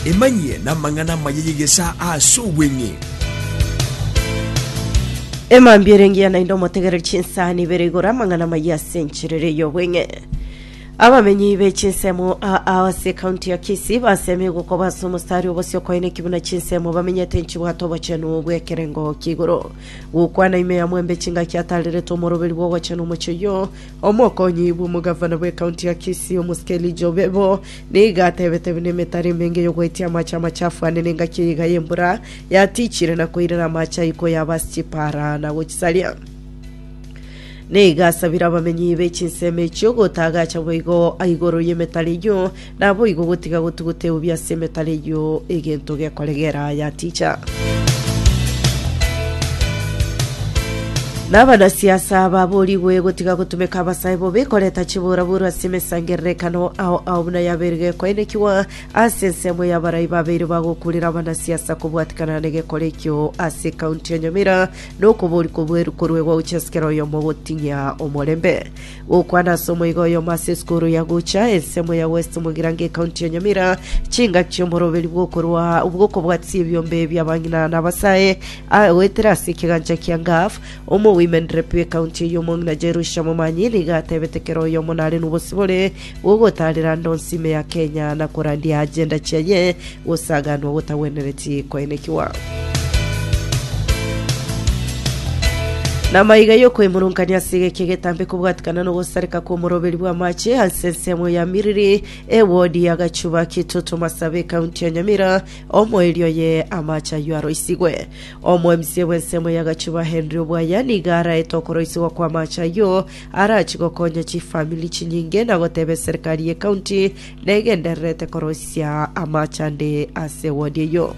emanye na mangana mayegesa asubwenye emambierengia na indo motegere chinsani beregora mangana maya senchirere yobwenye abamenyi bechinsemo Awase county ya Kisii baseme gukoba somostari obosyo koine kibuna chinsemo bamenye tenchi bwato bachenu bwekerengo kigoro gukwana ime ya mwembe chinga kyatalire tomorobeli bwo bachenu muchiyo omokonyi bu mugavana bwe county ya Kisii omuskeli Jobebo ni gatebete bine metari menge yo gwetia macha machafu anenenga kiga yembura yatichire na koirana macha iko yabasipara na gochisalia Nega sabira bamenyi bechinseme cyogo taga chaboigo aigoro yemetaliyo nabo igo gutiga gutugute ubya semetaliyo egento ge kolegera ya teacher Nabana siasa baburiwe gutiga gutumeka abasaibo bekoreta chibura buru simesangerekano au na yaberge kwenekiwa asensemo yabarai babiri bagukurira abana siasa kubwatikana nege kolekyo ase county ya Nyamira no kuburi kubweru kurwego ucheskero yo mobotinya omolembe ukwana somo igo yo mase skuru ya gucha ensemo ya West Mugirange county ya Nyamira chinga cyomorobeli bwokorwa ubwoko bwatsi byombe byabangina nabasaye wetera sikiganja kyangaf Women Rep County yomong na Jerusha Momanyi liga tebetekero yomonale nubosibole wogotalira ndonsime ya Kenya na kurandi agenda chaye wosagano wotawenereti kwenekiwa na maiga yoko imurungania sige kigetambe kubwatikana no gusarika ko murobeli bwa mache ansensemo ya miriri ewodi ya gachuba kitoto Masabe county ya Nyamira omo elio ye amacha yuaro isigwe omo MC wensemo ya gachuba Henry Obwaya ni gara etokoro isigwa kwa macha yo arachiko konya chi family chinyinge na gotebe serikali ya county negenderete korosia amacha nde ase wodi yo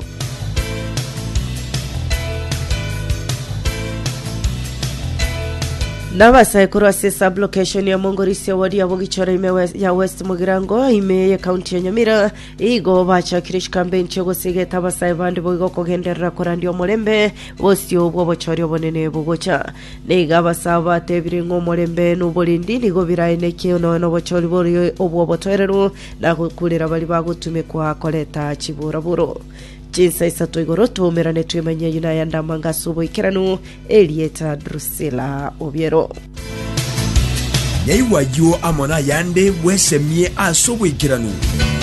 Nabasa kurase sub location ya Mongorisi wadi ya Bogichora ime ya West Mugirango ime ya county ya Nyamira igo bacha kirish campaign chego sige tabasa bandi bogo kogendera korandi omolembe bosyo bwo bochori obonene bugocha nega basaba tebiringo molembe n'ubolindi nigo biraine kino no bochori bori obwo botorero na kukulira bali bagutume kwa koleta chiburaburo Jinsa isato igoro tumerane tuyemanya yunayanda manga subo ikiranu Elieta Drusilla Obiero Nyaiwa yo amona yande wesemie asobo ikiranu